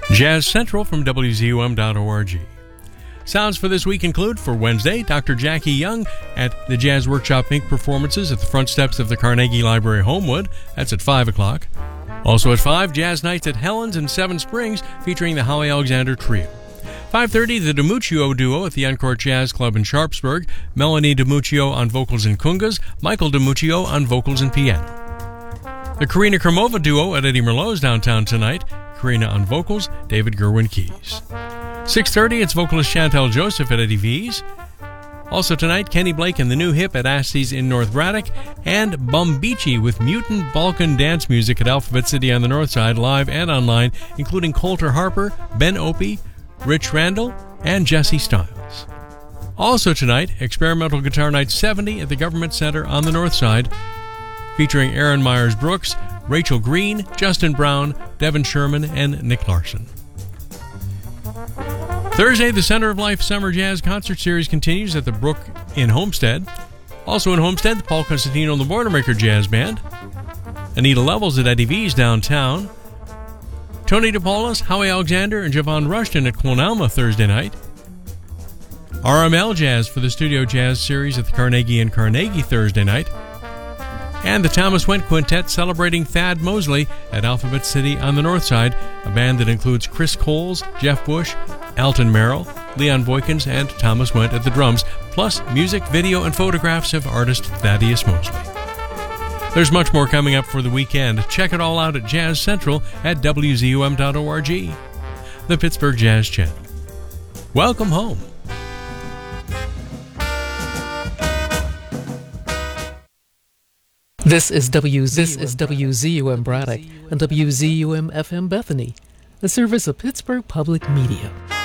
Jazz Central from WZUM.org. Sounds for this week include, for Wednesday, Dr. Jackie Young at the Jazz Workshop Inc. performances at the front steps of the Carnegie Library, Homewood. That's at 5 o'clock. Also at 5, Jazz Nights at Helen's in Seven Springs featuring the Holly Alexander Trio. 5:30, the DiMuccio Duo at the Encore Jazz Club in Sharpsburg. Melanie DiMuccio on vocals and congas, Michael DiMuccio on vocals and piano. The Karina Kromova Duo at Eddie Merlot's downtown tonight. Karina on vocals, David Gerwin keys. 6:30, it's vocalist Chantel Joseph at Eddie V's. Also tonight, Kenny Blake and the New Hip at Asty's in North Braddock, and Bumbeachy with Mutant Balkan dance music at Alphabet City on the North Side, live and online, including Coulter Harper, Ben Opie, Rich Randall, and Jesse Stiles. Also tonight, Experimental Guitar Night 70 at the Government Center on the North Side, featuring Aaron Myers-Brooks, Rachel Green, Justin Brown, Devin Sherman, and Nick Larson. Thursday, the Center of Life Summer Jazz Concert Series continues at the Brook in Homestead. Also in Homestead, the Paul Constantino and the Boilermaker Jazz Band. Anita Levels at Eddie V's downtown. Tony DePaulis, Howie Alexander, and Javon Rushton at Clonalma Thursday night. RML Jazz for the Studio Jazz Series at the Carnegie in Carnegie Thursday night. And the Thomas Went Quintet celebrating Thad Mosley at Alphabet City on the North Side, a band that includes Chris Coles, Jeff Bush, Alton Merrill, Leon Boykins, and Thomas Went at the drums, plus music, video, and photographs of artist Thaddeus Mosley. There's much more coming up for the weekend. Check it all out at Jazz Central at WZUM.org, the Pittsburgh Jazz Channel. Welcome home. This is WZUM Braddock and WZUM FM Bethany, a service of Pittsburgh Public Media.